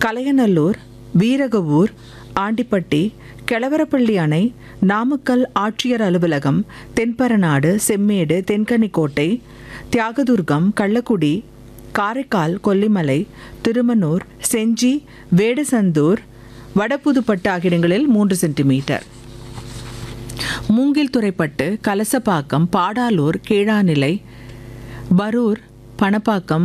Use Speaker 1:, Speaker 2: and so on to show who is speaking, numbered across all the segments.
Speaker 1: கலையநல்லூர், வீரகவூர், ஆண்டிப்பட்டி, கெளவரப்பள்ளி அணை, நாமக்கல் ஆட்சியர் அலுவலகம், தென்பரநாடு, செம்மேடு, தென்கனிக்கோட்டை, தியாகதுர்கம், கள்ளக்குடி, காரைக்கால், கொல்லிமலை, திருமனூர், செஞ்சி, வேடசந்தூர், வடபுதுப்பட்டு ஆகிய இடங்களில் 3 சென்டிமீட்டர். மூங்கில்துறைப்பட்டு, கலசப்பாக்கம், பாடாலூர், கீழாநிலை, பரூர், பணப்பாக்கம்,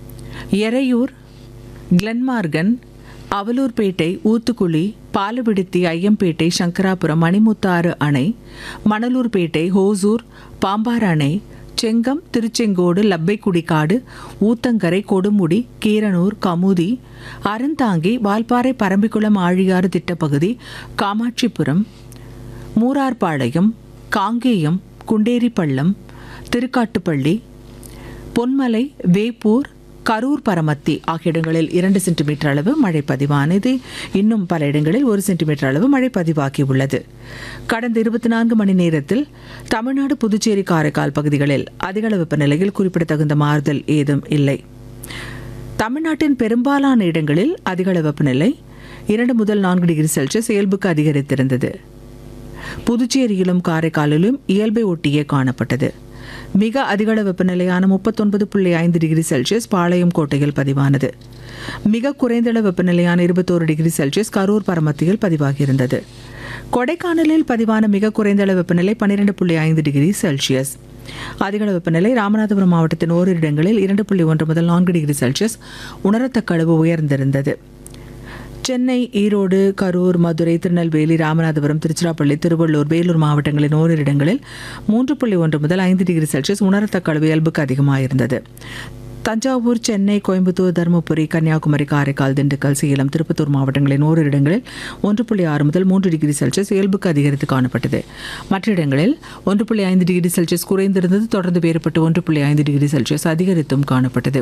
Speaker 1: எறையூர், கிளன்மார்கன், அவலூர்பேட்டை, ஊத்துக்குளி, பாலவிடுத்தி, ஐயம்பேட்டை, சங்கராபுரம், மணிமுத்தாறு அணை, மணலூர்பேட்டை, ஹோசூர், பாம்பாறு அணை, செங்கம், திருச்செங்கோடு, லப்பைக்குடிக்காடு, ஊத்தங்கரை, கொடுமுடி, கீரனூர், கமுதி, அறந்தாங்கி, வால்பாறை, பரம்பிக்குளம், ஆழியாறு திட்டப்பகுதி, காமாட்சிபுரம், மூரார்பாளையம், காங்கேயம், குண்டேரிப்பள்ளம், திருக்காட்டுப்பள்ளி, பொன்மலை, வேப்பூர், கரூர், பரமத்தி ஆகிய இடங்களில் 2 சென்டிமீட்டர் அளவு மழை பதிவானது. இன்னும் பல இடங்களில் 1 சென்டிமீட்டர் அளவு மழை பதிவாகியுள்ளது. கடந்த 24 மணி நேரத்தில் தமிழ்நாடு, புதுச்சேரி, காரைக்கால் பகுதிகளில் அதிகளவு வெப்பநிலையில் குறிப்பிடத்தகுந்த மாறுதல் ஏதும் இல்லை. தமிழ்நாட்டின் பெரும்பாலான இடங்களில் அதிகளவு வெப்பநிலை 2 முதல் 4 டிகிரி செல்சியஸ் இயல்புக்கு அதிகரித்திருந்தது. புதுச்சேரியிலும் காரைக்காலிலும் இயல்பை ஒட்டியே காணப்பட்டது. மிக அதிகளவு வெப்பநிலையான 39.5 டிகிரி செல்சியஸ் பாளையம் கோட்டையில் பதிவானது. மிக குறைந்தளவு வெப்பநிலையான 21 டிகிரி செல்சியஸ் கரூர், பரமத்தியில் பதிவாகியிருந்தது. கொடைக்கானலில் பதிவான மிக குறைந்தளவு வெப்பநிலை 12.5 டிகிரி செல்சியஸ். அதிகளவு வெப்பநிலை ராமநாதபுரம் மாவட்டத்தின் ஓரிரு இடங்களில் 2.1 முதல் 4 டிகிரி செல்சியஸ் உணரத்தக்க அளவு உயர்ந்திருந்தது. சென்னை, ஈரோடு, கரூர், மதுரை, திருநெல்வேலி, ராமநாதபுரம், திருச்சிராப்பள்ளி, திருவள்ளூர், வேலூர் மாவட்டங்களின் ஓரிரு இடங்களில் 3.1 முதல் 5 டிகிரி செல்சியஸ் உணரத்தக்க அளவு இயல்புக்கு அதிகமாயிருந்தது. தஞ்சாவூர், சென்னை, கோயம்புத்தூர், தருமபுரி, கன்னியாகுமரி, காரைக்கால், திண்டுக்கல், சேலம், திருப்பத்தூர் மாவட்டங்களின் ஓரிரு இடங்களில் 1.6 முதல் 3 டிகிரி செல்சியஸ் இயல்புக்கு அதிகரித்து காணப்பட்டது. மற்ற இடங்களில் 1.5 டிகிரி செல்சியஸ் குறைந்திருந்தது. தொடர்ந்து வேறுபட்டு 1.5 டிகிரி செல்சியஸ் அதிகரித்தும் காணப்பட்டது.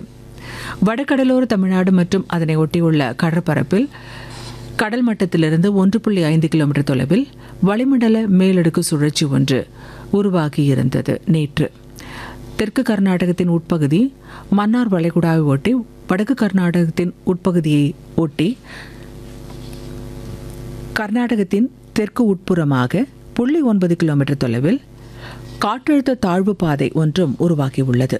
Speaker 1: வடகடலோர தமிழ்நாடு மற்றும் அதனை ஒட்டியுள்ள கடற்பரப்பில் கடல் மட்டத்திலிருந்து 1.5 கிலோமீட்டர் தொலைவில் வளிமண்டல மேலடுக்கு சுழற்சி ஒன்று உருவாகியிருந்தது. நேற்று தெற்கு கர்நாடகத்தின் உட்பகுதி மன்னார் வளைகுடாவை ஒட்டி வடக்கு கர்நாடகத்தின் உட்பகுதியை ஒட்டி கர்நாடகத்தின் தெற்கு உட்புறமாக 0.9 கிலோமீட்டர் தொலைவில் காற்றழுத்த தாழ்வு பாதை ஒன்றும் உருவாகியுள்ளது.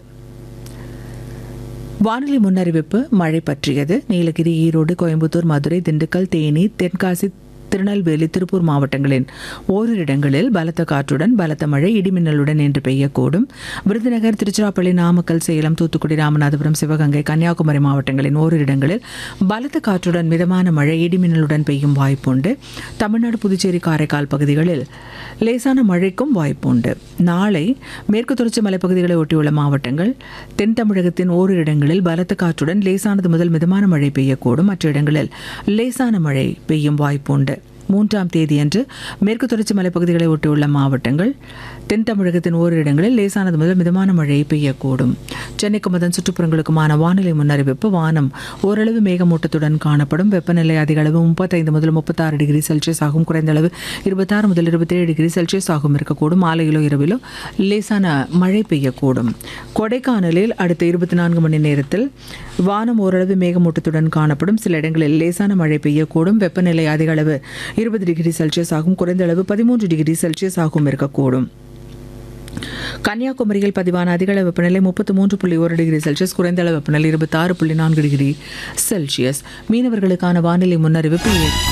Speaker 1: வானிலை முன்னறிவிப்பு மழை பற்றியது. நீலகிரி, ஈரோடு, கோயம்புத்தூர், மதுரை, திண்டுக்கல், தேனி, தென்காசி, திருநெல்வேலி, திருப்பூர் மாவட்டங்களின் ஓரிரு இடங்களில் பலத்த காற்றுடன் பலத்த மழை இடிமின்னலுடன் இன்று பெய்யக்கூடும். விருதுநகர், திருச்சிராப்பள்ளி, நாமக்கல், சேலம், தூத்துக்குடி, ராமநாதபுரம், சிவகங்கை, கன்னியாகுமரி மாவட்டங்களின் ஓரிரு இடங்களில் பலத்த காற்றுடன் மிதமான மழை இடிமின்னலுடன் பெய்யும் வாய்ப்புண்டு. தமிழ்நாடு, புதுச்சேரி, காரைக்கால் பகுதிகளில் லேசான மழைக்கும் வாய்ப்புண்டு. நாளை மேற்கு தொடர்ச்சி மலைப்பகுதிகளை ஒட்டியுள்ள மாவட்டங்கள், தென் தமிழகத்தின் ஓரிரு இடங்களில் பலத்த காற்றுடன் லேசானது முதல் மிதமான மழை பெய்யக்கூடும். மற்ற இடங்களில் லேசான மழை பெய்யும் வாய்ப்புண்டு. 3ஆம் தேதியன்று மேற்கு தொடர்ச்சி மலைப்பகுதிகளை ஒட்டியுள்ள மாவட்டங்கள், தென் தமிழகத்தின் ஓரிரு இடங்களில் லேசானது முதல் மிதமான மழை பெய்யக்கூடும். சென்னைக்கும் அதன் சுற்றுப்புறங்களுக்குமான வானிலை முன்னறிவிப்பு. வானம் ஓரளவு மேகமூட்டத்துடன் காணப்படும். வெப்பநிலை அதிக அளவு 35 முதல் 36 டிகிரி செல்சியஸ் ஆகும். குறைந்த அளவு 26 முதல் 27 டிகிரி செல்சியஸ் ஆகும் இருக்கக்கூடும். மாலையிலோ இரவிலோ லேசான மழை பெய்யக்கூடும். கொடைக்கானலில் அடுத்த 24 மணி நேரத்தில் வானம் ஓரளவு மேகமூட்டத்துடன் காணப்படும். சில இடங்களில் லேசான மழை பெய்யக்கூடும். வெப்பநிலை அதிக அளவு 20 டிகிரி செல்சியஸ் ஆகும். குறைந்த அளவு 13 டிகிரி செல்சியஸ் ஆகும் இருக்கக்கூடும். கன்னியாகுமரியில் பதிவான அதிகளவு வெப்பநிலை 33.1 டிகிரி செல்சியஸ். குறைந்த அளவு வெப்பநிலை 26.4 டிகிரி செல்சியஸ். மீனவர்களுக்கான வானிலை முன்னறிவிப்பு.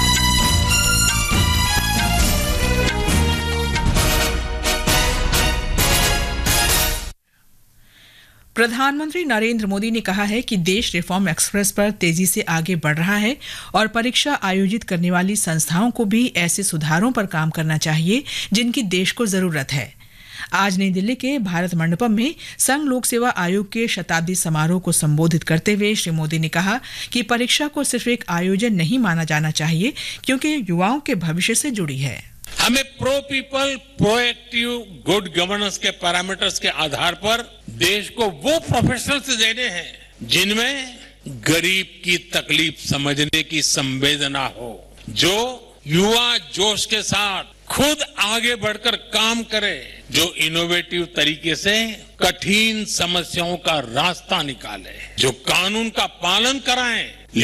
Speaker 2: प्रधानमंत्री नरेंद्र मोदी ने कहा है कि देश रिफॉर्म एक्सप्रेस पर तेजी से आगे बढ़ रहा है और परीक्षा आयोजित करने वाली संस्थाओं को भी ऐसे सुधारों पर काम करना चाहिए जिनकी देश को जरूरत है। आज नई दिल्ली के भारत मंडपम में संघ लोक सेवा आयोग के शताब्दी समारोह को संबोधित करते हुए श्री मोदी ने कहा कि परीक्षा को सिर्फ एक आयोजन नहीं माना जाना चाहिए क्योंकि युवाओं के भविष्य से जुड़ी है।
Speaker 3: हमें pro people, proactive, good governance के पैरामीटर्स के आधार पर देश को वो प्रोफेशनल्स देने हैं जिनमें गरीब की तकलीफ समझने की संवेदना हो, जो युवा जोश के साथ खुद आगे बढ़कर काम करे, जो इनोवेटिव तरीके से कठिन समस्याओं का रास्ता निकाले, जो कानून का पालन कराएं